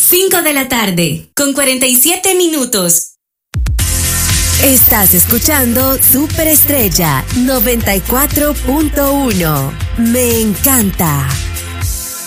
5 de la tarde, con 47 minutos. Estás escuchando Superestrella 94.1. Me encanta.